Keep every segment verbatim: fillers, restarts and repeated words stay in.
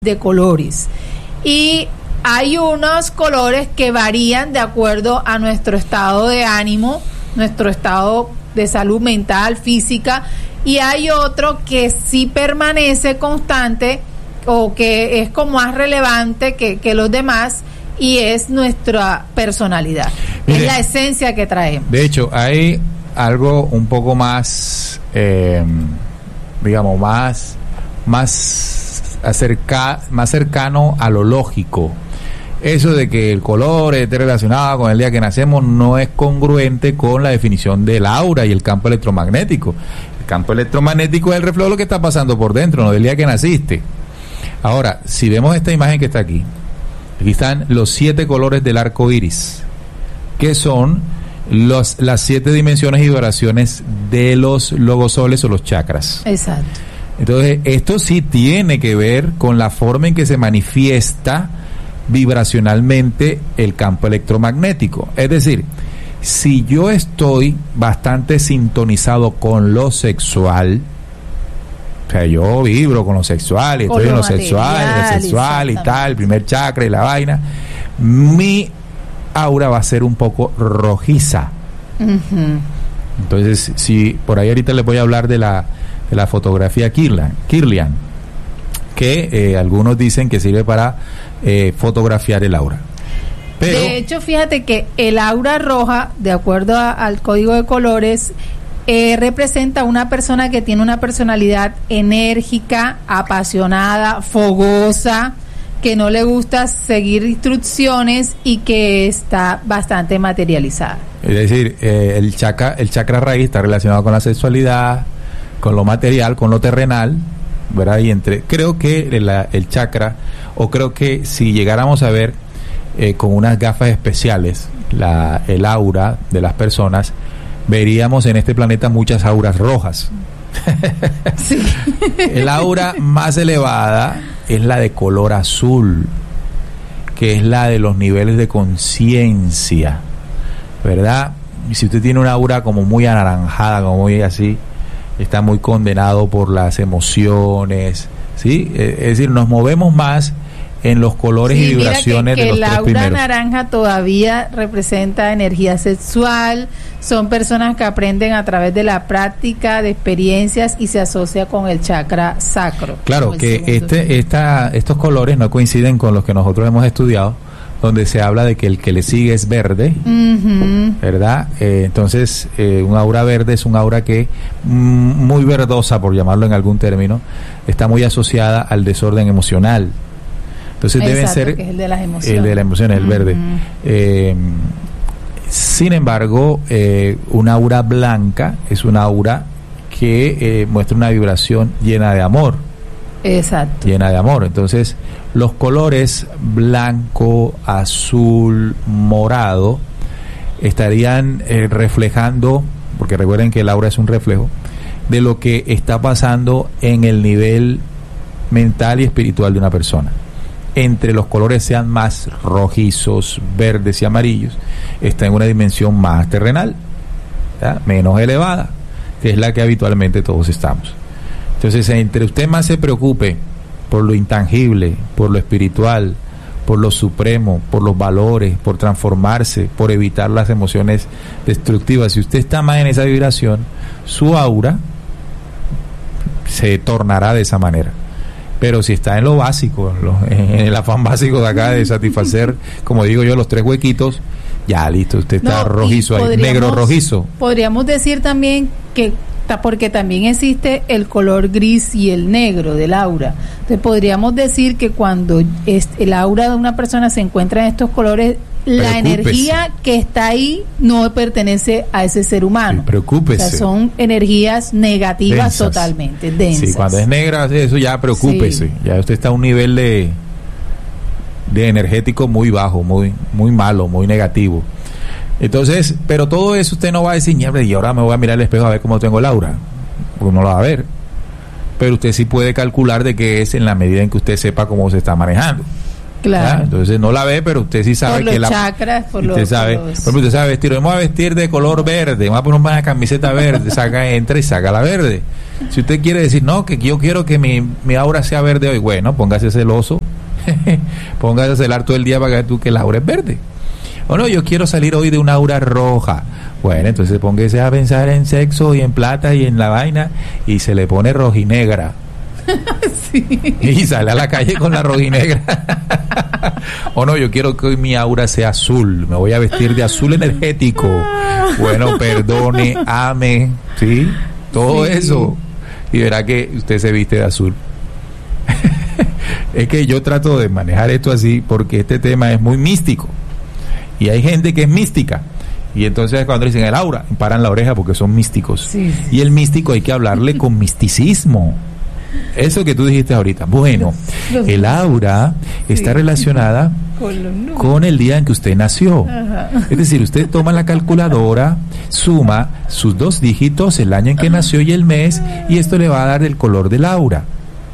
de colores. Y hay unos colores que varían de acuerdo a nuestro estado de ánimo, nuestro estado de salud mental, física, y hay otro que sí permanece constante o que es como más relevante que, que los demás, y es nuestra personalidad. Mire, es la esencia que traemos. De hecho, hay algo un poco más, eh, digamos, más, más acerca, más cercano a lo lógico. Eso de que el color esté relacionado con el día que nacemos no es congruente con la definición del aura y el campo electromagnético. El campo electromagnético es el reflejo de lo que está pasando por dentro, no del día que naciste. Ahora, si vemos esta imagen que está aquí, aquí están los siete colores del arco iris, que son los, las siete dimensiones y vibraciones de los logosoles o los chakras. Exacto. Entonces, esto sí tiene que ver con la forma en que se manifiesta vibracionalmente el campo electromagnético. Es decir, si yo estoy bastante sintonizado con lo sexual, o sea, yo vibro con lo sexual, y estoy en lo sexual, el sexual y tal, el primer chakra y la vaina, mi aura va a ser un poco rojiza. Uh-huh. Entonces, si por ahí ahorita les voy a hablar de la de la fotografía Kirlian, Kirlian que eh, algunos dicen que sirve para eh, fotografiar el aura. Pero, de hecho, fíjate que el aura roja, de acuerdo a, al código de colores, eh, representa una persona que tiene una personalidad enérgica, apasionada, fogosa, que no le gusta seguir instrucciones y que está bastante materializada. Es decir, eh, el chakra, el chakra raíz está relacionado con la sexualidad, con lo material, con lo terrenal, ¿verdad? Y entre, creo que el, el chakra, o creo que si llegáramos a ver eh, con unas gafas especiales la, el aura de las personas, veríamos en este planeta muchas auras rojas. Sí. El aura más elevada es la de color azul, que es la de los niveles de conciencia, ¿verdad? Y si usted tiene una aura como muy anaranjada, como muy así, está muy condenado por las emociones, ¿sí? Es decir, nos movemos más en los colores sí, y vibraciones que, que de los tres primeros. El aura naranja todavía representa energía sexual, son personas que aprenden a través de la práctica, de experiencias, y se asocia con el chakra sacro. Claro, que este, esta, estos colores no coinciden con los que nosotros hemos estudiado, donde se habla de que el que le sigue es verde, uh-huh. ¿verdad? Eh, entonces, eh, un aura verde es un aura que, mm, muy verdosa, por llamarlo en algún término, está muy asociada al desorden emocional. Entonces deben ser que es el de las emociones, el de las emociones, el uh-huh. verde. Eh, sin embargo, eh, una aura blanca es una aura que eh, muestra una vibración llena de amor. Exacto. Llena de amor. Entonces, los colores blanco, azul, morado estarían eh, reflejando, porque recuerden que el aura es un reflejo de lo que está pasando en el nivel mental y espiritual de una persona. Entre los colores sean más rojizos, verdes y amarillos, está en una dimensión más terrenal, ¿ya? Menos elevada, que es la que habitualmente todos estamos. Entonces, entre usted más se preocupe por lo intangible, por lo espiritual, por lo supremo, por los valores, por transformarse, por evitar las emociones destructivas, si usted está más en esa vibración, su aura se tornará de esa manera. Pero si está en lo básico, en, lo, en el afán básico de acá de satisfacer, como digo yo, los tres huequitos, ya listo, usted está no, rojizo ahí, negro rojizo. Podríamos decir también que, porque también existe el color gris y el negro del aura. Entonces podríamos decir que cuando es, el aura de una persona se encuentra en estos colores, la energía que está ahí no pertenece a ese ser humano. Sí, preocúpese. O sea, son energías negativas densas. Totalmente, densas. Sí, cuando es negra, eso ya preocúpese. Sí. Ya usted está a un nivel de de energético muy bajo, muy muy malo, muy negativo. Entonces, pero todo eso usted no va a decir, y ahora me voy a mirar al espejo a ver cómo tengo el aura, porque no lo va a ver. Pero usted sí puede calcular de qué es en la medida en que usted sepa cómo se está manejando. Claro. ¿Ya? Entonces no la ve, pero usted sí sabe por que los la chakras, por usted los, sabe, por los... por ejemplo, usted sabe vestir, vamos a vestir de color verde, vamos a poner una camiseta verde, saca, entra y saca la verde. Si usted quiere decir, no, que yo quiero que mi, mi aura sea verde hoy, bueno, póngase celoso, póngase a celar todo el día para que tú que la aura es verde. O no, yo quiero salir hoy de una aura roja. Bueno, entonces póngase a pensar en sexo y en plata y en la vaina y se le pone rojinegra. Sí. Y sale a la calle con la rojinegra. O no, yo quiero que hoy mi aura sea azul, me voy a vestir de azul energético. Bueno, perdone, ame, ¿sí? Todo sí. Eso. Y verá que usted se viste de azul. Es que yo trato de manejar esto así porque este tema es muy místico. Y hay gente que es mística. Y entonces cuando dicen el aura, paran la oreja porque son místicos. Sí, sí. Y el místico hay que hablarle con misticismo. Eso que tú dijiste ahorita. Bueno, los, los el aura sí. está relacionada con, con el día en que usted nació. Ajá. Es decir, usted toma la calculadora, suma sus dos dígitos, el año en que nació y el mes, y esto le va a dar el color del aura.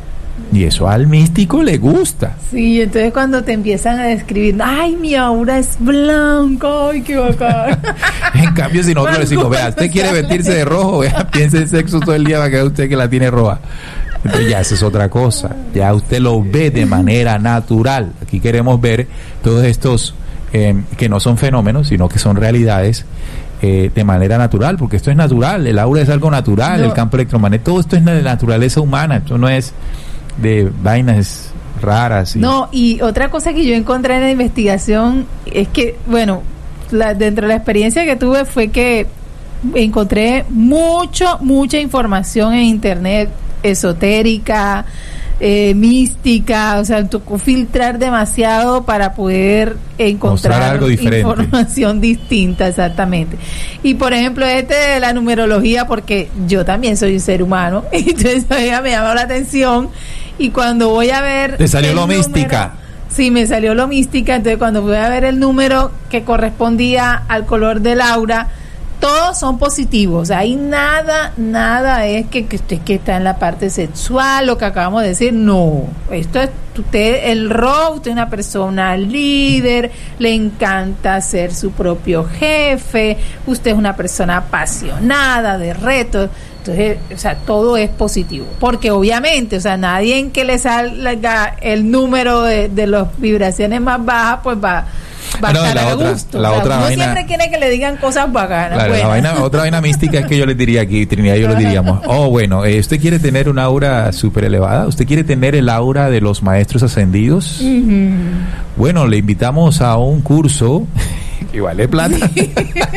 Y eso al místico le gusta. Sí, entonces cuando te empiezan a describir, ay, mi aura es blanca, ay, qué bacán. En cambio, si nosotros le decimos, vea, usted quiere vestirse de rojo, vea, piense en sexo todo el día para que usted que la tiene roja. Entonces ya eso es otra cosa, ya usted lo ve de manera natural. Aquí queremos ver todos estos eh, que no son fenómenos, sino que son realidades eh, de manera natural, porque esto es natural, el aura es algo natural, no. El campo electromagnético, todo esto es de naturaleza humana, esto no es de vainas raras. Y... No, y otra cosa que yo encontré en la investigación es que, bueno, la, dentro de la experiencia que tuve fue que encontré mucho, mucha información en internet esotérica, eh, mística, o sea, tocó filtrar demasiado para poder encontrar algo diferente, información distinta, exactamente. Y por ejemplo, este de la numerología, porque yo también soy un ser humano, entonces ella me llamó la atención, y cuando voy a ver... ¿Te salió lo número, mística? Sí, me salió lo mística, entonces cuando voy a ver el número que correspondía al color del aura, todos son positivos, o sea, hay nada, nada es que, que usted que está en la parte sexual, lo que acabamos de decir, no, esto es, usted, el rol, usted es una persona líder, le encanta ser su propio jefe, usted es una persona apasionada, de retos, entonces, o sea, todo es positivo, porque obviamente, o sea, nadie en que le salga el número de, de las vibraciones más bajas, pues va va no, a estar la a otra, gusto. La o sea, otra uno vaina, siempre quiere que le digan cosas bacanas. Claro, la vaina, otra vaina mística es que yo les diría aquí, Trinidad, yo les diríamos, oh, bueno, eh, ¿usted quiere tener un aura súper elevada? ¿Usted quiere tener el aura de los maestros ascendidos? Uh-huh. Bueno, le invitamos a un curso que vale plata. Sí.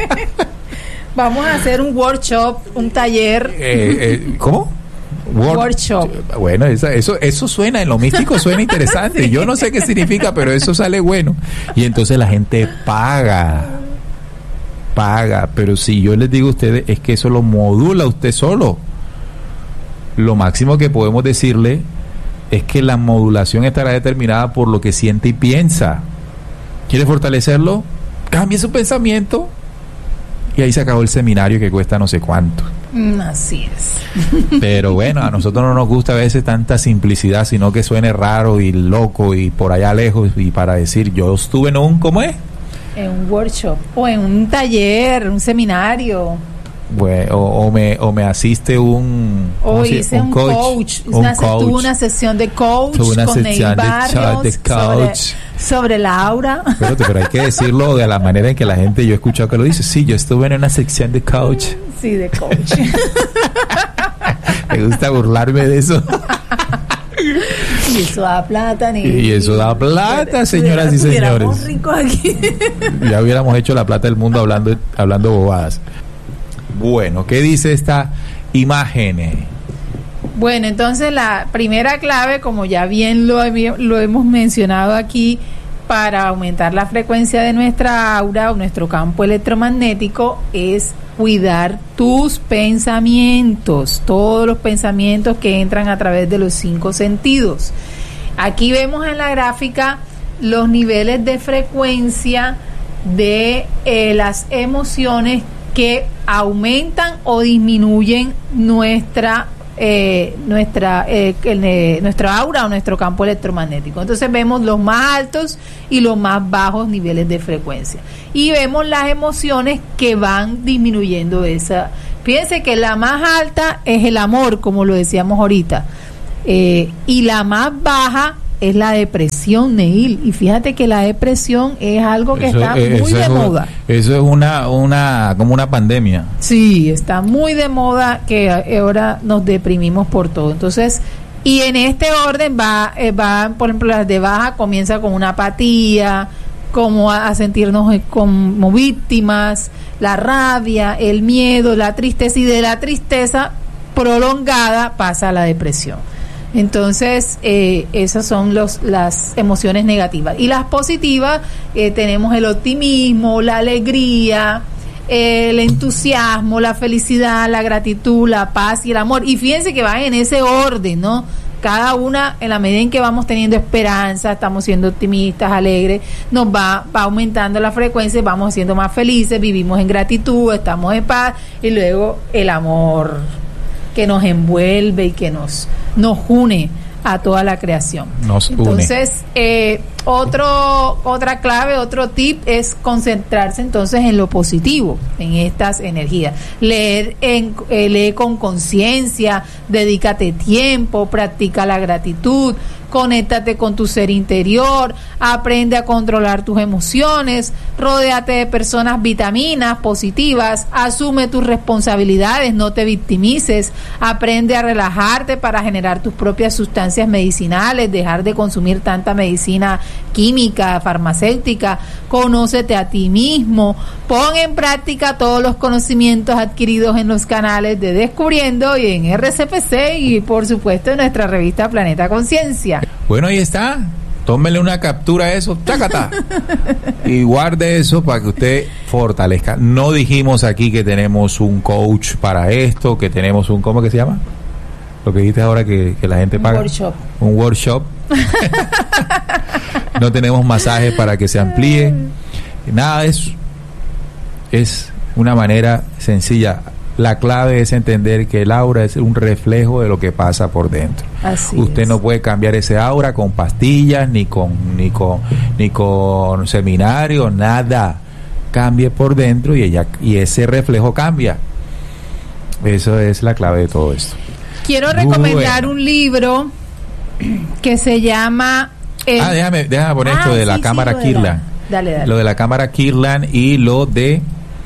Vamos a hacer un workshop, un taller. Eh, eh, ¿Cómo? Word, workshop. Bueno, esa, eso eso suena, en lo místico suena interesante. Sí. Yo no sé qué significa, pero eso sale bueno. Y entonces la gente paga. Paga. Pero si yo les digo a ustedes, es que eso lo modula usted solo. Lo máximo que podemos decirle es que la modulación estará determinada por lo que siente y piensa. ¿Quiere fortalecerlo? Cambie su pensamiento. Y ahí se acabó el seminario que cuesta no sé cuánto. Así es. Pero bueno, a nosotros no nos gusta a veces tanta simplicidad, sino que suene raro y loco y por allá lejos, y para decir, yo estuve en un, ¿cómo es? En un workshop, o en un taller, un seminario. Bueno, o, o me o me asiste un o hice un, un coach, coach. Un una, coach. Tuve una sesión de coach una con Neil Barrios de coach. Sobre, sobre la aura. Pero, pero hay que decirlo de la manera en que la gente, yo he escuchado que lo dice, sí, yo estuve en una sección de coach. Sí, de coach. Me gusta burlarme de eso. Y eso da plata, ni Y eso da plata, señoras y señores. Ricos aquí. Ya hubiéramos hecho la plata del mundo hablando hablando bobadas. Bueno, ¿qué dice esta imagen? Bueno, entonces la primera clave, como ya bien lo, lo hemos mencionado aquí, para aumentar la frecuencia de nuestra aura o nuestro campo electromagnético, es cuidar tus pensamientos, todos los pensamientos que entran a través de los cinco sentidos. Aquí vemos en la gráfica los niveles de frecuencia de eh, las emociones que aumentan o disminuyen nuestra eh, nuestra eh, el, eh, nuestra aura o nuestro campo electromagnético. Entonces vemos los más altos y los más bajos niveles de frecuencia. Y vemos las emociones que van disminuyendo esa. Fíjense que la más alta es el amor, como lo decíamos ahorita, eh, y la más baja es la depresión, Neil. Y fíjate que la depresión es algo que eso, está muy de es, moda. Eso es una, una, como una pandemia. Sí, está muy de moda que ahora nos deprimimos por todo. Entonces, y en este orden va, eh, va, por ejemplo, las de baja comienza con una apatía, como a, a sentirnos como víctimas, la rabia, el miedo, la tristeza, y de la tristeza prolongada pasa a la depresión. Entonces, eh, esas son los, las emociones negativas. Y las positivas, eh, tenemos el optimismo, la alegría, eh, el entusiasmo, la felicidad, la gratitud, la paz y el amor. Y fíjense que van en ese orden, ¿no? Cada una, en la medida en que vamos teniendo esperanza, estamos siendo optimistas, alegres, nos va, va aumentando la frecuencia, vamos siendo más felices, vivimos en gratitud, estamos en paz, y luego el amor que nos envuelve y que nos, nos une a toda la creación. Nos une. Entonces, eh, otro, otra clave, otro tip es concentrarse entonces en lo positivo, en estas energías. Leer, en, eh, lee con conciencia, dedícate tiempo, practica la gratitud, conéctate con tu ser interior, aprende a controlar tus emociones, rodéate de personas vitaminas, positivas, asume tus responsabilidades, no te victimices, aprende a relajarte para generar tus propias sustancias medicinales, dejar de consumir tanta medicina química, farmacéutica, conócete a ti mismo, pon en práctica todos los conocimientos adquiridos en los canales de Descubriendo y en R C P C y por supuesto en nuestra revista Planeta Conciencia. Bueno, ahí está. Tómele una captura a eso, chácata, y guarde eso para que usted fortalezca. No dijimos aquí que tenemos un coach para esto, que tenemos un, ¿cómo que se llama? Lo que dijiste ahora que, que la gente un paga. Workshop. Un workshop. No tenemos masajes para que se amplíe. Nada de eso. Es una manera sencilla. La clave es entender que el aura es un reflejo de lo que pasa por dentro. Así Usted es. no puede cambiar ese aura con pastillas, ni con, ni con, ni con seminarios, nada. Cambie por dentro y ella, y ese reflejo cambia. Eso es la clave de todo esto. Quiero recomendar Bueno. un libro que se llama eh, Ah, déjame, déjame poner ah, esto de sí, la sí, cámara lo de la- Kirlian. Dale, dale. Lo de la cámara Kirlian y lo de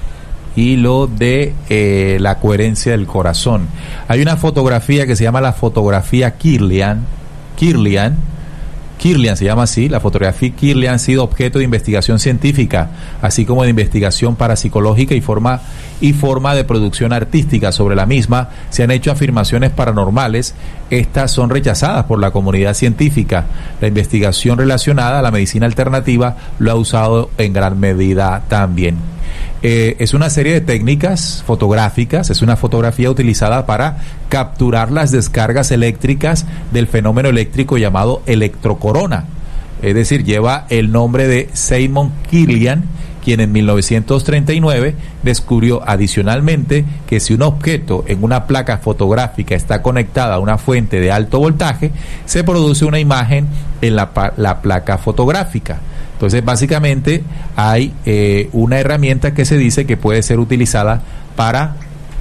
y lo de eh, la coherencia del corazón. Hay una fotografía que se llama la fotografía Kirlian. Kirlian. Kirlian se llama así. La fotografía Kirlian ha sido objeto de investigación científica, así como de investigación parapsicológica y forma y forma de producción artística. Sobre la misma se han hecho afirmaciones paranormales. Estas son rechazadas por la comunidad científica. La investigación relacionada a la medicina alternativa lo ha usado en gran medida también. Eh, es una serie de técnicas fotográficas, es una fotografía utilizada para capturar las descargas eléctricas del fenómeno eléctrico llamado electrocorona. Es decir, lleva el nombre de Seymour Kirlian, quien en mil novecientos treinta y nueve descubrió adicionalmente que si un objeto en una placa fotográfica está conectada a una fuente de alto voltaje, se produce una imagen en la, la placa fotográfica. Entonces, básicamente, hay eh, una herramienta que se dice que puede ser utilizada para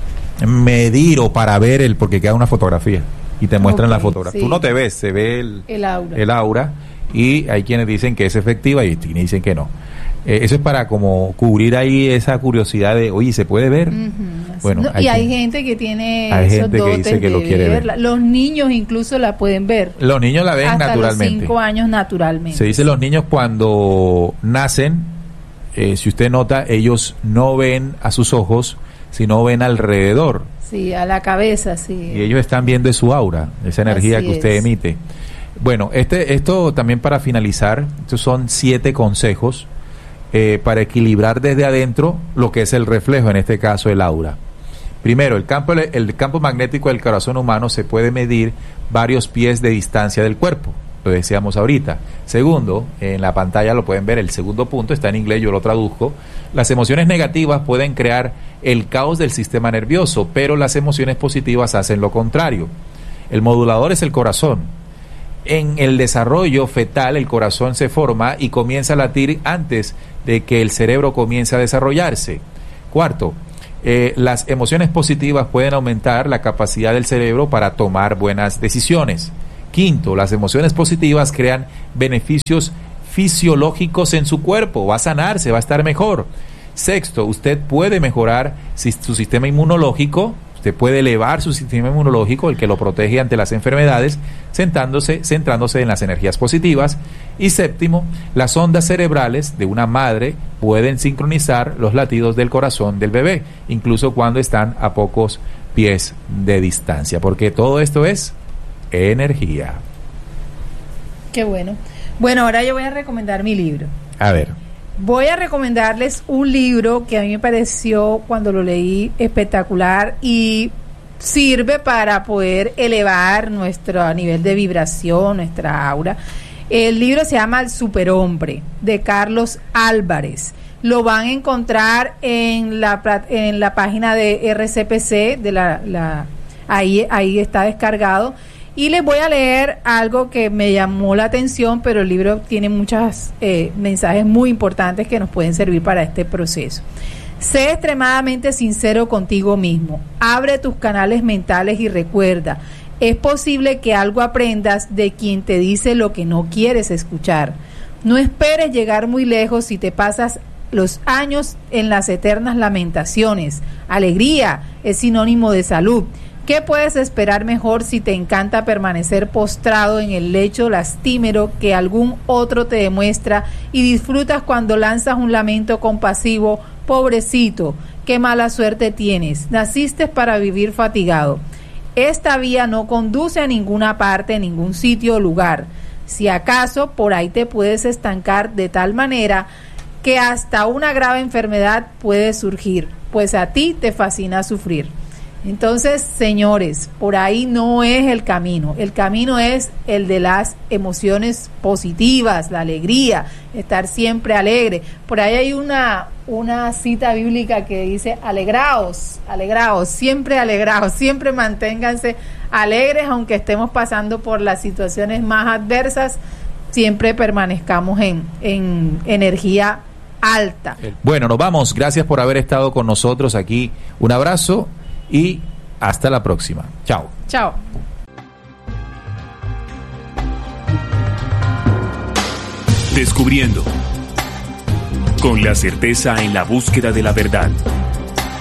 medir o para ver el, porque queda una fotografía y te muestran Ok, la fotografía. sí. Tú no te ves, se ve el, El aura. el aura, y hay quienes dicen que es efectiva y quienes dicen que no. Eh, eso es para como cubrir ahí esa curiosidad de, oye, ¿se puede ver? Ujú, así. Bueno, No, hay y hay que- gente que tiene hay esos gente que dotes dice que lo de quiere ver. verla. Los niños incluso la pueden ver. Los niños la ven hasta naturalmente. los cinco años naturalmente. Se dice los niños cuando nacen, eh, si usted nota, ellos no ven a sus ojos, sino ven alrededor. Sí, a la cabeza, sí. Y ellos están viendo su aura, esa energía Así que usted es. emite. Bueno, este, esto también para finalizar, estos son siete consejos eh, para equilibrar desde adentro lo que es el reflejo, en este caso el aura. Primero, el campo, el campo magnético del corazón humano se puede medir varios pies de distancia del cuerpo. lo decíamos ahorita. Segundo, en la pantalla lo pueden ver, el segundo punto está en inglés, yo lo traduzco. Las emociones negativas pueden crear el caos del sistema nervioso, pero las emociones positivas hacen lo contrario. El modulador es el corazón. En el desarrollo fetal, el corazón se forma y comienza a latir antes de que el cerebro comience a desarrollarse. Cuarto, eh, las emociones positivas pueden aumentar la capacidad del cerebro para tomar buenas decisiones. Quinto, las emociones positivas crean beneficios fisiológicos en su cuerpo, va a sanarse, va a estar mejor. Sexto, usted puede mejorar su sistema inmunológico, usted puede elevar su sistema inmunológico, el que lo protege ante las enfermedades, sentándose, centrándose en las energías positivas. Y séptimo, las ondas cerebrales de una madre pueden sincronizar los latidos del corazón del bebé, incluso cuando están a pocos pies de distancia, porque todo esto es energía. Qué bueno. Bueno, ahora yo voy a recomendar mi libro. A ver. Voy a recomendarles un libro que a mí me pareció, cuando lo leí, espectacular y sirve para poder elevar nuestro nivel de vibración, nuestra aura. El libro se llama El Superhombre, de Carlos Álvarez. Lo van a encontrar en la en la página de R C P C, de la, la ahí ahí está descargado. Y les voy a leer algo que me llamó la atención, pero el libro tiene muchos eh, mensajes muy importantes que nos pueden servir para este proceso. Sé extremadamente sincero contigo mismo. Abre tus canales mentales y recuerda, es posible que algo aprendas de quien te dice lo que no quieres escuchar. No esperes llegar muy lejos si te pasas los años en las eternas lamentaciones. Alegría es sinónimo de salud. ¿Qué puedes esperar mejor si te encanta permanecer postrado en el lecho lastimero que algún otro te demuestra y disfrutas cuando lanzas un lamento compasivo? Pobrecito, qué mala suerte tienes, naciste para vivir fatigado. Esta vía no conduce a ninguna parte, a ningún sitio o lugar. Si acaso por ahí te puedes estancar de tal manera que hasta una grave enfermedad puede surgir, pues a ti te fascina sufrir. Entonces, señores, por ahí no es el camino. El camino es el de las emociones positivas, la alegría, estar siempre alegre. Por ahí hay una, una cita bíblica que dice, alegraos, alegraos, siempre alegraos, siempre manténganse alegres, aunque estemos pasando por las situaciones más adversas, siempre permanezcamos en, en energía alta. Bueno, nos vamos. Gracias por haber estado con nosotros aquí. Un abrazo. Y hasta la próxima. Chao. Chao. Descubriendo. Con la certeza en la búsqueda de la verdad.